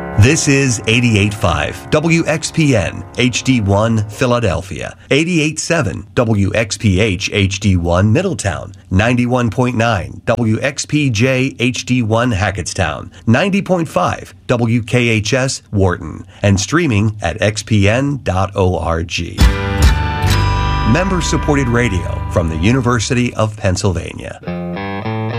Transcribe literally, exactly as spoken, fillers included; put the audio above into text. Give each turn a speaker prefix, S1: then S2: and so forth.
S1: This is eighty-eight point five W X P N H D one Philadelphia, eighty-eight point seven W X P H H D one Middletown, ninety-one point nine W X P J H D one Hackettstown, ninety point five W K H S Wharton, and streaming at x p n dot org. Member-supported radio from the University of Pennsylvania.